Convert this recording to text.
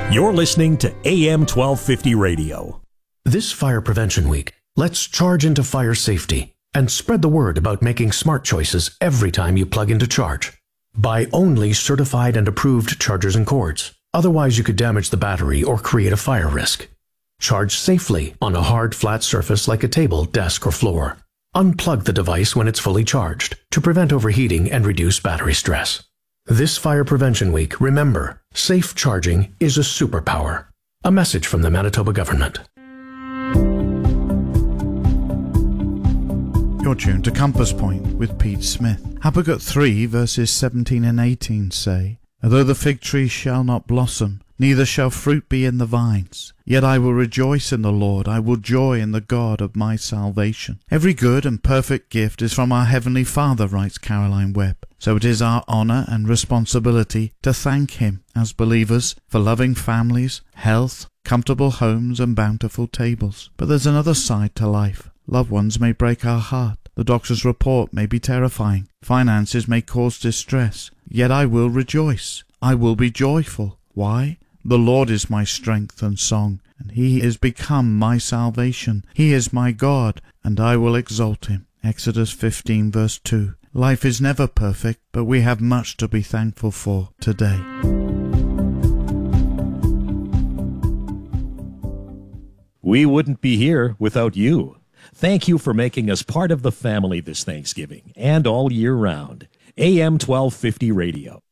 You're listening to AM 1250 Radio. This Fire Prevention Week, let's charge into fire safety and spread the word about making smart choices every time you plug into charge. Buy only certified and approved chargers and cords. Otherwise, you could damage the battery or create a fire risk. Charge safely on a hard, flat surface like a table, desk, or floor. Unplug the device when it's fully charged to prevent overheating and reduce battery stress. This Fire Prevention Week, remember, safe charging is a superpower. A message from the Manitoba government. You're tuned to Compass Point with Pete Smith. Habakkuk 3 verses 17 and 18 say, Although the fig tree shall not blossom, neither shall fruit be in the vines, yet I will rejoice in the Lord, I will joy in the God of my salvation. Every good and perfect gift is from our Heavenly Father, writes Caroline Webb. So it is our honour and responsibility to thank Him as believers for loving families, health, comfortable homes and bountiful tables. But there's another side to life. Loved ones may break our heart. The doctor's report may be terrifying. Finances may cause distress. Yet I will rejoice. I will be joyful. Why? The Lord is my strength and song, and He is become my salvation. He is my God, and I will exalt Him. Exodus 15 verse 2. Life is never perfect, but we have much to be thankful for today. We wouldn't be here without you. Thank you for making us part of the family this Thanksgiving and all year round. AM 1250 Radio.